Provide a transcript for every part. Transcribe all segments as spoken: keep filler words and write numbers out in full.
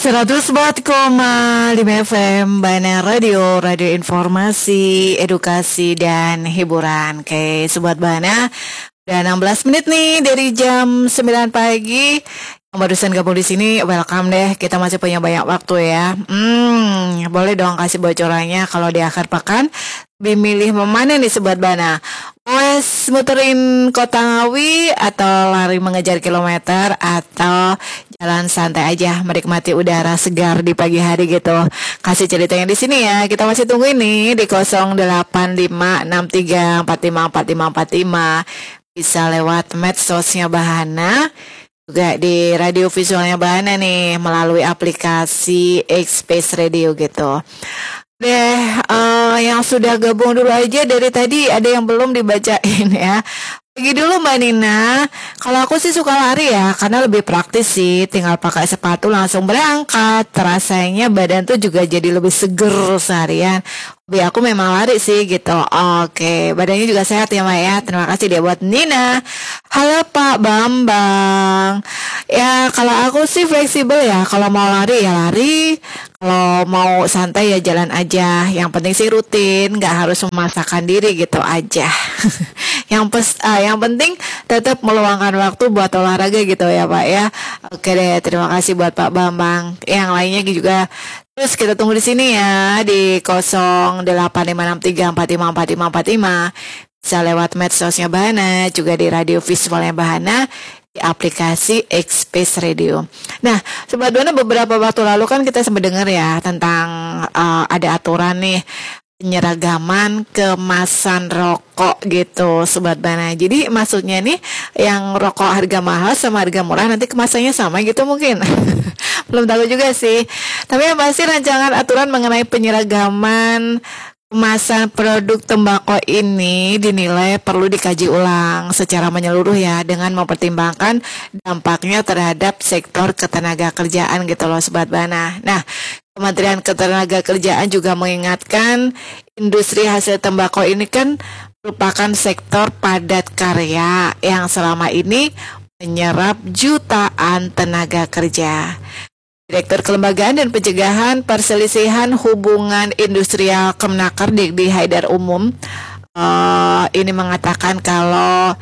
seratus empat koma lima F M Bana Radio, radio informasi, edukasi, dan hiburan. Oke, Sobat Bana, udah enam belas menit nih dari jam sembilan pagi. Yang barusan gabung di sini, welcome deh. Kita masih punya banyak waktu ya. Hmm, boleh dong kasih bocorannya kalau di akhir pekan lebih milih memana nih Sobat Bana? Wes muterin Kota Ngawi atau lari mengejar kilometer atau jalan santai aja menikmati udara segar di pagi hari gitu. Kasih ceritanya di sini ya. Kita masih tunggu ini di nol delapan lima enam tiga empat lima empat lima empat lima. Bisa lewat medsosnya Bahana, juga di radio visualnya Bahana nih melalui aplikasi X-Space Radio gitu. Deh, uh, yang sudah gabung dulu aja dari tadi, ada yang belum dibacain ya. Pergi dulu Mbak Nina. Kalau aku sih suka lari ya, karena lebih praktis sih. Tinggal pakai sepatu langsung berangkat. Rasanya badan tuh juga jadi lebih seger seharian. Hobi aku memang lari sih gitu. Oke, badannya juga sehat ya Mbak ya. Terima kasih dia buat Nina. Halo Pak Bambang. Ya kalau aku sih fleksibel ya. Kalau mau lari ya lari. Kalau mau santai ya jalan aja. Yang penting sih rutin, nggak harus memaksakan diri gitu aja. Yang pes, ah, yang penting tetap meluangkan waktu buat olahraga gitu ya Pak ya. Oke deh, terima kasih buat Pak Bambang. Yang lainnya juga terus kita tunggu di sini ya di nol delapan lima enam tiga empat lima empat lima empat lima. Bisa lewat medsosnya Bahana, juga di radio visualnya Bahana, di aplikasi X-Space Radio. Nah, Sobat Bana, beberapa waktu lalu kan kita sempat dengar ya tentang uh, ada aturan nih penyeragaman kemasan rokok gitu Sobat Bana. Jadi maksudnya nih yang rokok harga mahal sama harga murah nanti kemasannya sama gitu mungkin. Belum tahu juga sih. Tapi yang pasti rancangan aturan mengenai penyeragaman kemasan produk tembakau ini dinilai perlu dikaji ulang secara menyeluruh ya, dengan mempertimbangkan dampaknya terhadap sektor ketenaga kerjaan gitu loh Sobat Bana. Nah, Kementerian Ketenagakerjaan juga mengingatkan industri hasil tembakau ini kan merupakan sektor padat karya yang selama ini menyerap jutaan tenaga kerja. Direktur Kelembagaan dan Pencegahan Perselisihan Hubungan Industrial Kemenaker Dikdi Haidar Umum uh, ini mengatakan kalau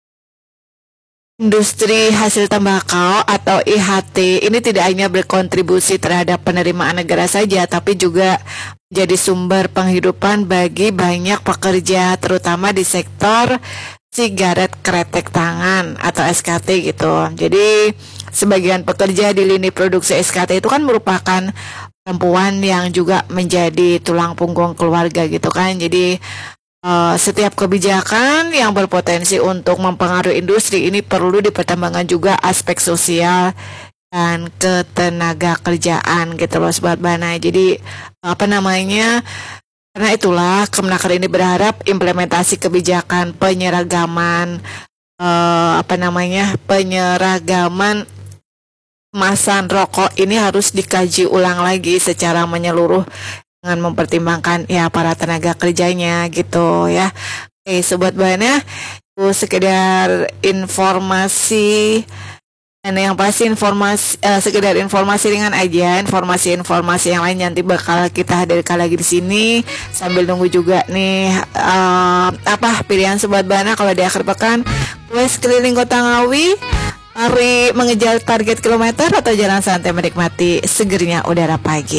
industri hasil tembakau atau I H T ini tidak hanya berkontribusi terhadap penerimaan negara saja, tapi juga menjadi sumber penghidupan bagi banyak pekerja, terutama di sektor sigaret kretek tangan atau S K T gitu. Jadi sebagian pekerja di lini produksi S K T itu kan merupakan perempuan yang juga menjadi tulang punggung keluarga gitu kan. Jadi uh, setiap kebijakan yang berpotensi untuk mempengaruhi industri ini perlu dipertimbangkan juga aspek sosial dan ketenaga kerjaan gitu loh Sobat Bana. Jadi apa namanya, karena itulah Kemenaker ini berharap implementasi kebijakan penyeragaman eh, apa namanya penyeragaman kemasan rokok ini harus dikaji ulang lagi secara menyeluruh dengan mempertimbangkan ya para tenaga kerjanya gitu ya. Oke Sobat Bana, itu sekedar informasi. Dan yang pasti informasi uh, sekedar informasi ringan aja, informasi-informasi yang lain nanti bakal kita hadirkan lagi di sini sambil nunggu juga nih uh, apa pilihan Sobat Bana kalau di akhir pekan. Wes keliling Kota Ngawi, lari mengejar target kilometer atau jalan santai menikmati segernya udara pagi.